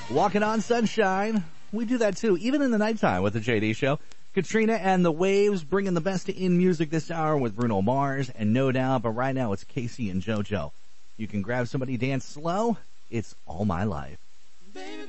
Walking on Sunshine. We do that too, even in the nighttime with the JD Show. Katrina and the Waves bringing the best in music this hour with Bruno Mars and No Doubt. But right now it's Casey and JoJo. You can grab somebody, dance slow. It's All My Life. Baby.